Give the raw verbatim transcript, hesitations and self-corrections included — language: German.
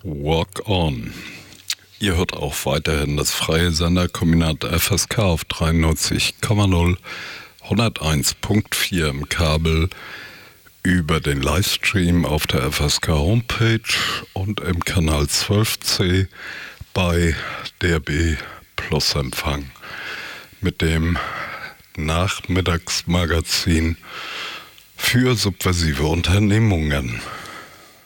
Walk On. Ihr hört auch weiterhin das freie Senderkombinat F S K auf dreiundneunzig Komma null, hunderteins Komma vier im Kabel, über den Livestream auf der F S K Homepage und im Kanal zwölf C bei D A B Plus Empfang mit dem Nachmittagsmagazin für subversive Unternehmungen.